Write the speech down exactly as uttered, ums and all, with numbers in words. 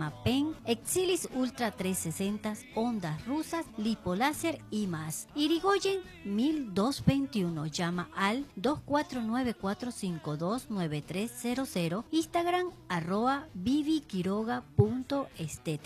Dermapen, Exilis Ultra trescientos sesenta, ondas rusas, lipoláser y más. Irigoyen mil doscientos veintiuno. Llama al dos cuatro nueve cuatro cinco dos nueve tres cero cero. Instagram arroba viviquiroga punto estética.